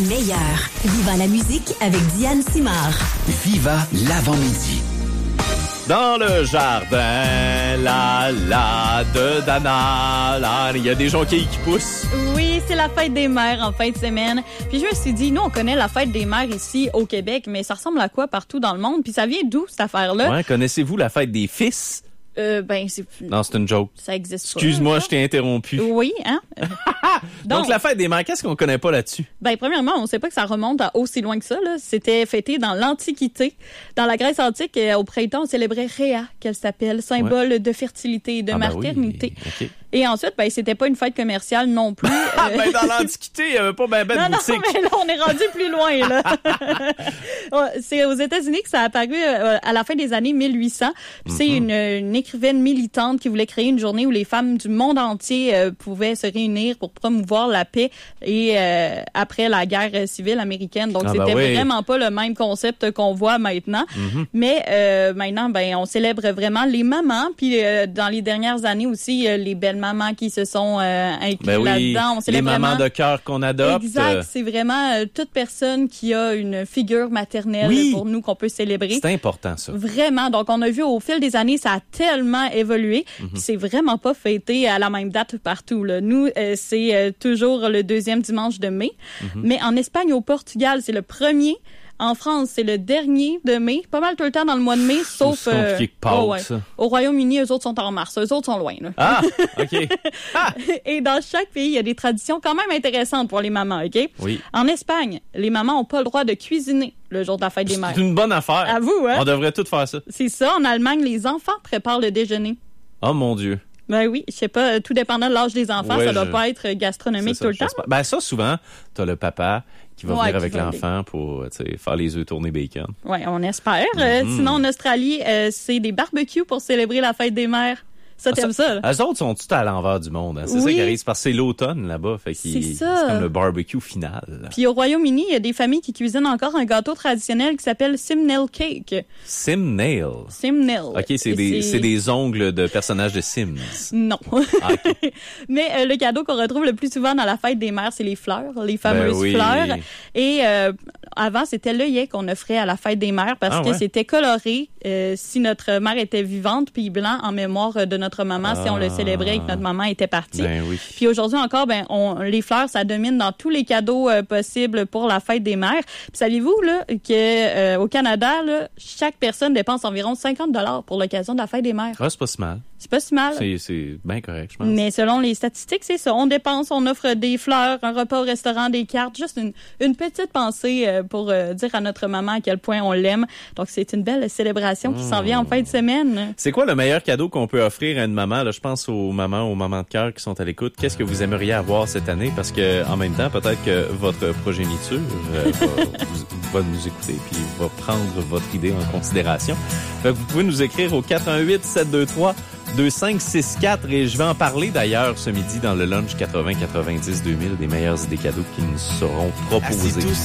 Meilleur. Viva la musique avec Diane Simard. Viva l'avant-midi. Dans le jardin, de Dana, il y a des jonquilles qui poussent. Oui, c'est la fête des mères en fin de semaine. Puis je me suis dit, nous, on connaît la fête des mères ici au Québec, mais ça ressemble à quoi partout dans le monde? Puis ça vient d'où, cette affaire-là? Ouais, connaissez-vous la fête des fils? C'est... Non, c'est une joke. Ça existe pas. Excuse-moi, je t'ai interrompu. Oui, hein? Donc, la fête des mères, qu'est-ce qu'on connaît pas là-dessus? Premièrement, on sait pas que ça remonte à aussi loin que ça, là. C'était fêté dans l'Antiquité. Dans la Grèce antique, au printemps, on célébrait Rhea, qu'elle s'appelle, symbole de fertilité et de maternité. Oui. Okay. Et ensuite, c'était pas une fête commerciale non plus. Dans l'Antiquité, il y avait pas de boutique. Non, mais là, on est rendu plus loin, là. C'est aux États-Unis que ça a apparu à la fin des années 1800. Puis c'est une écrivaine militante qui voulait créer une journée où les femmes du monde entier pouvaient se réunir pour promouvoir la paix et après la guerre civile américaine. Donc, c'était vraiment pas le même concept qu'on voit maintenant. Mais maintenant, on célèbre vraiment les mamans. Puis dans les dernières années aussi, les belles mamans qui se sont incluses là-dedans. On célèbre les mamans vraiment... de cœur qu'on adopte. Exact. C'est vraiment toute personne qui a une figure maternelle pour nous qu'on peut célébrer. C'est important, ça. Vraiment. Donc, on a vu au fil des années, ça a tellement évolué. C'est vraiment pas fêté à la même date partout, là. Nous, c'est toujours le deuxième dimanche de mai. Mais en Espagne, au Portugal, c'est le premier. En France, c'est le dernier de mai. Pas mal tout le temps dans le mois de mai, sauf... C'est compliqué ça. Au Royaume-Uni, eux autres sont en mars. Eux autres sont loin, là. Ah, OK. Et dans chaque pays, il y a des traditions quand même intéressantes pour les mamans, OK? Oui. En Espagne, les mamans n'ont pas le droit de cuisiner le jour de la fête des mères. C'est une bonne affaire. À vous, hein? On devrait tout faire ça. C'est ça. En Allemagne, les enfants préparent le déjeuner. Oh, mon Dieu. Ben oui, je sais pas, tout dépendant de l'âge des enfants, ça doit pas être gastronomique tout le temps. Ça, souvent, t'as le papa qui va venir avec l'enfant pour faire les œufs tournés bacon. Oui, on espère. Sinon, en Australie, c'est des barbecues pour célébrer la fête des mères. Ça, t'aimes ça? Eux autres sont tout à l'envers du monde. Hein. C'est ça qui arrive, parce que c'est l'automne là-bas. C'est comme le barbecue final. Puis au Royaume-Uni, il y a des familles qui cuisinent encore un gâteau traditionnel qui s'appelle Simnel Cake. Simnel? Simnel. OK, c'est des ongles de personnages de Sims. Non. Ah, okay. Mais le cadeau qu'on retrouve le plus souvent dans la fête des mères, c'est les fleurs, les fameuses fleurs. Et avant, c'était l'œillet qu'on offrait à la fête des mères parce que c'était coloré si notre mère était vivante, puis blanc en mémoire de notre maman si on le célébrait et que notre maman était partie. Puis aujourd'hui encore, les fleurs, ça domine dans tous les cadeaux possibles pour la fête des mères. Puis saviez-vous là que au Canada, là, chaque personne dépense environ 50$ pour l'occasion de la fête des mères. Ah, c'est pas si mal. C'est pas si mal. C'est bien correct, je pense. Mais selon les statistiques, c'est ça. On dépense, on offre des fleurs, un repas au restaurant, des cartes, juste une petite pensée pour dire à notre maman à quel point on l'aime. Donc, c'est une belle célébration qui s'en vient en fin de semaine. C'est quoi le meilleur cadeau qu'on peut offrir à une maman? Là, je pense aux mamans de cœur qui sont à l'écoute. Qu'est-ce que vous aimeriez avoir cette année? Parce que en même temps, peut-être que votre progéniture va nous écouter puis va prendre votre idée en considération. Fait que vous pouvez nous écrire au 418-723-2564 et je vais en parler d'ailleurs ce midi dans le lunch 80-90-2000 des meilleures idées cadeaux qui nous seront proposées.